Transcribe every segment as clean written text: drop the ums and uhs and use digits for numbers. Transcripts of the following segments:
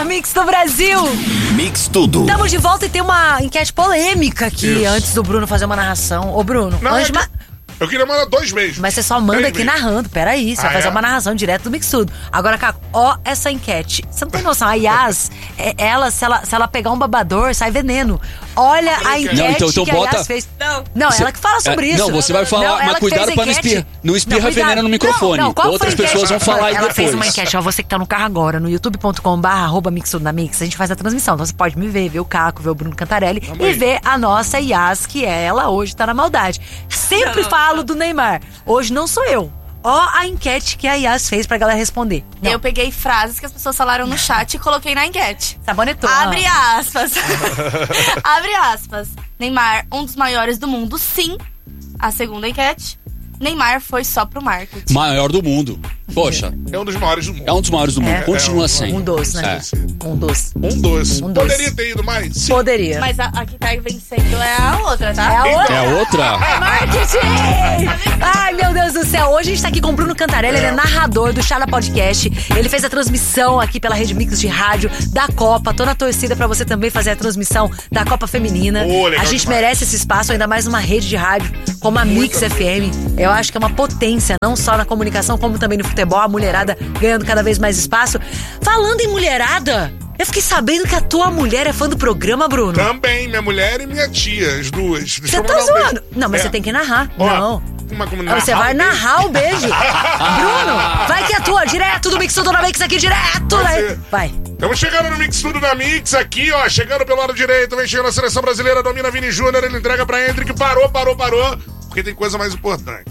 melhor mix do Brasil. Mix Tudo. Estamos de volta e tem uma enquete polêmica aqui antes do Bruno fazer uma narração. Ô, Bruno, Não, eu queria mandar 2 beijos. mas você só manda aqui narrando. Peraí, você vai fazer uma narração direto do Mix Tudo. Agora, Caco, ó essa enquete. Você não tem noção, a Yas, se ela pegar um babador, sai veneno. Olha a enquete então que a bota... Yas fez. Não, ela que fala sobre isso. Não, você vai falar, mas cuidado pra não espirra veneno no microfone. Outras pessoas vão falar aí depois. Ela fez uma enquete, ó, você que tá no carro agora, no youtube.com/mixtudonamix, a gente faz a transmissão. Então você pode me ver o Caco, ver o Bruno Cantarelli e ver a nossa Yas, que ela hoje tá na maldade. Sempre falo do Neymar. Hoje não sou eu. Ó a enquete que a Yas fez pra galera responder. Não. Eu peguei frases que as pessoas falaram no chat e coloquei na enquete. Sabonetou. Abre aspas. Abre aspas. Neymar, um dos maiores do mundo, sim. A segunda enquete. Neymar foi só pro marketing. Maior do mundo. Poxa. É um dos maiores do mundo. É um dos maiores do mundo. Continua sendo. Um dos, né? Um dos. Poderia ter ido mais? Sim. Poderia. Mas a que tá vencendo é a outra, tá? É a outra? É a outra? Marketing! Ai, meu Deus do céu. Hoje a gente tá aqui com o Bruno Cantarelli, ele é narrador do Chala Podcast. Ele fez a transmissão aqui pela Rede Mix de Rádio da Copa. Tô na torcida pra você também fazer a transmissão da Copa Feminina. A gente merece esse espaço, ainda mais numa rede de rádio como a Mix FM. Eu acho que é uma potência, não só na comunicação, como também no futebol. A mulherada ganhando cada vez mais espaço. Falando em mulherada, eu fiquei sabendo que a tua mulher é fã do programa, Bruno. Também, minha mulher e minha tia, as duas. Você tá zoando? Não, mas você tem que narrar. Não. Você vai narrar o beijo. Bruno, vai que é tua, direto do Mix Tudo na Mix aqui, direto. Vai. Estamos chegando no Mix Tudo na Mix aqui, ó. Chegando pelo lado direito, vem chegando a seleção brasileira, domina Vini Júnior, ele entrega pra Hendrick, parou. Porque tem coisa mais importante.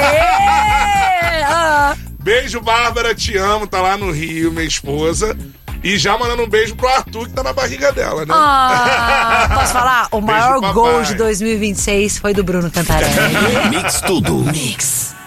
Aê! Beijo, Bárbara, te amo, tá lá no Rio, minha esposa. E já mandando um beijo pro Arthur, que tá na barriga dela, né? Posso falar? O maior gol de 2026 foi do Bruno Cantarelli. Mix Tudo. Mix.